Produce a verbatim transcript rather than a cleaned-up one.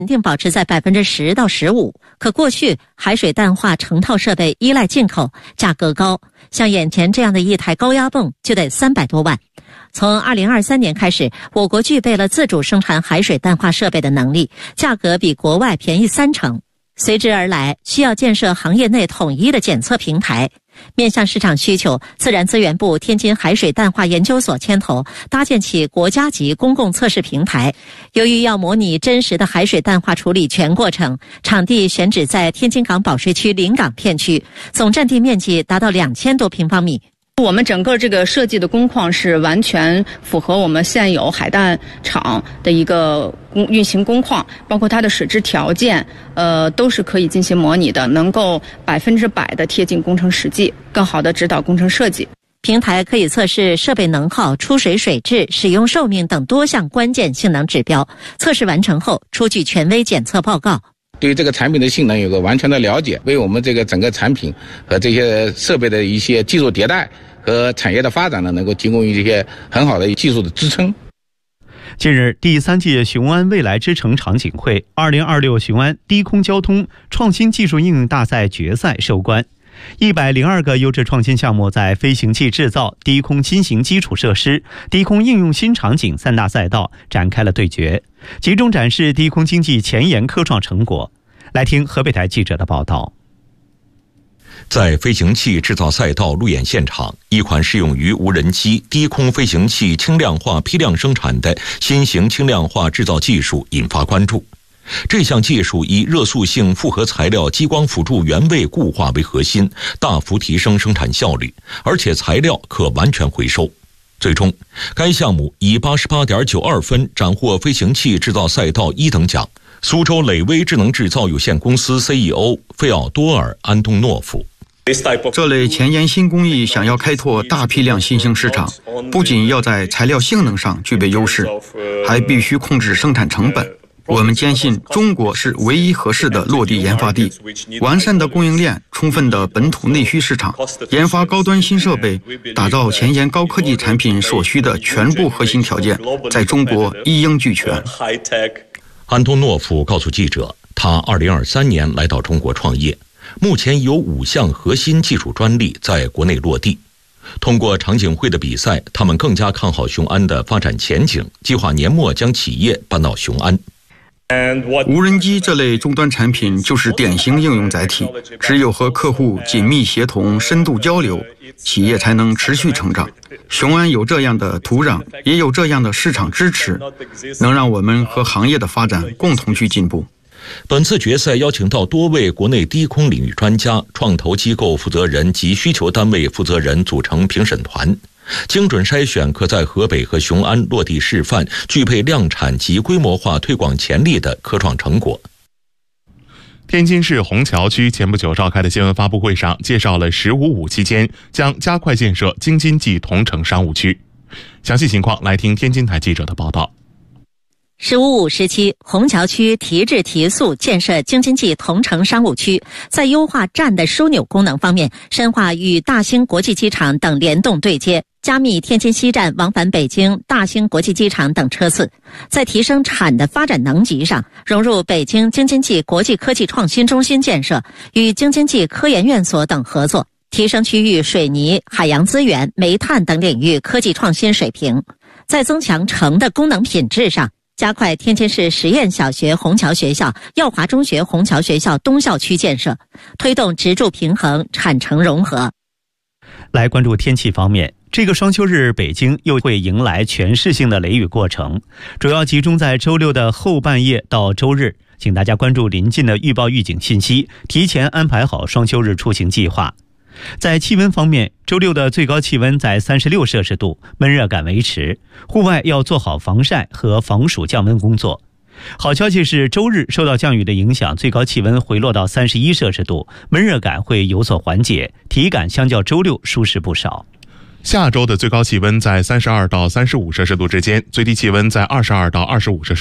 稳定保持在百分之十到十五。可过去海水淡化成套设备依赖进口，价格高，像眼前这样的一台高压泵就得三百多万。从二零二三年开始，我国具备了自主生产海水淡化设备的能力，价格比国外便宜三成。随之而来，需要建设行业内统一的检测平台。面向市场需求，自然资源部天津海水淡化研究所牵头搭建起国家级公共测试平台。由于要模拟真实的海水淡化处理全过程，场地选址在天津港保税区临港片区，总占地面积达到两千多平方米。 我们整个这个设计的工况是完全符合我们现有海淡厂的一个运行工况，包括它的水质条件，呃，都是可以进行模拟的，能够百分之百的贴近工程实际，更好的指导工程设计。 平台可以测试设备能耗、出水水质、使用寿命等多项关键性能指标。测试完成后，出具权威检测报告。 对这个产品的性能有个完全的了解，为我们这个整个产品和这些设备的一些技术迭代和产业的发展呢，能够提供一些很好的技术的支撑。 近日，第三届雄安未来之城场景会二零二六雄安低空交通创新技术应用大赛决赛收官。一百零二个优质创新项目在飞行器制造、低空新型基础设施、低空应用新场景三大赛道展开了对决，集中展示低空经济前沿科创成果。来听河北台记者的报道。 在飞行器制造赛道路演现场，一款适用于无人机、低空飞行器轻量化批量生产的新型轻量化制造技术引发关注。这项技术以热塑性复合材料激光辅助原位固化为核心，大幅提升生产效率，而且材料可完全回收。最终，该项目以 八十八点九二分斩获飞行器制造赛道一等奖。苏州磊威智能制造有限公司 C E O 费奥多尔·安东诺夫。 这类前沿新工艺想要开拓大批量新兴市场，不仅要在材料性能上具备优势，还必须控制生产成本。我们坚信中国是唯一合适的落地研发地，完善的供应链，充分的本土内需市场，研发高端新设备，打造前沿高科技产品所需的全部核心条件，在中国一应俱全。 安东诺夫告诉记者，他二零二三年来到中国创业，目前有五项核心技术专利在国内落地。通过场景会的比赛，他们更加看好雄安的发展前景，计划年末将企业搬到雄安。 无人机这类终端产品就是典型应用载体，只有和客户紧密协同、深度交流，企业才能持续成长。雄安有这样的土壤，也有这样的市场支持，能让我们和行业的发展共同去进步。 本次决赛邀请到多位国内低空领域专家、创投机构负责人及需求单位负责人组成评审团，精准筛选可在河北和雄安落地示范、具备量产及规模化推广潜力的科创成果。 天津市虹桥区前不久召开的新闻发布会上，介绍了“十五五”期间将加快建设京津冀同城商务区。详细情况来听天津台记者的报道。 十五五时期，虹桥区提质提速建设京津冀同城商务区，在优化站的枢纽功能方面，深化与大兴国际机场等联动对接，加密天津西站往返北京、大兴国际机场等车次；在提升产的发展能级上，融入北京京津冀国际科技创新中心建设，与京津冀科研院所等合作，提升区域水泥、海洋资源、煤炭等领域科技创新水平；在增强城的功能品质上，加快天津市实验小学虹桥学校、耀华中学虹桥学校东校区建设，推动职住平衡、产城融合。 来关注天气方面，这个双休日，北京又会迎来全市性的雷雨过程，主要集中在周六的后半夜到周日，请大家关注临近的预报预警信息，提前安排好双休日出行计划。在气温方面，周六的最高气温在三十六摄氏度，闷热感维持，户外要做好防晒和防暑降温工作。好消息是，周日受到降雨的影响，最高气温回落到三十一摄氏度，闷热感会有所缓解，体感相较周六舒适不少。 下周的最高气温在三十二到三十五摄氏度之间，最低气温在二十二到二十五摄氏度。